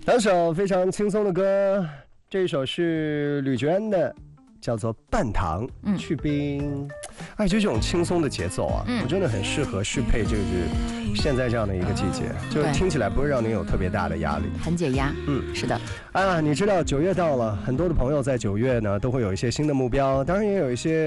两首非常轻松的歌，这一首是吕娟的，叫做《半糖》，去冰。哎，就这种轻松的节奏啊，我真的很适合适配就是现在这样的一个季节，就是听起来不会让您有特别大的压力， 很解压。是的。 啊，你知道9月到了，很多的朋友在9月呢都会有一些新的目标，当然也有一些